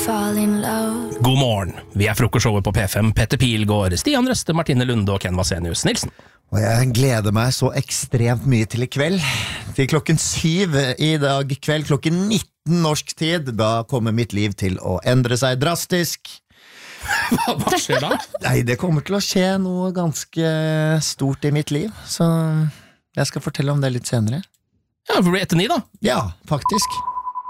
fall in love. God morgen, vi frokostshowet på P5. Petter Pilgaard, Stian Røste, Martine Lunde og Ken Vasenius Nilsen. Og jeg gleder meg så ekstremt mye til i kveld. Til 7 i dag kveld, 19 norsk tid. Da kommer mitt liv til å endre seg drastisk. Hva skjer da? Nei, det kommer til å skje noe ganske stort i mitt liv. Så jeg skal fortelle om det litt senere. Ja, for det blir etter 9 da. Ja, faktisk.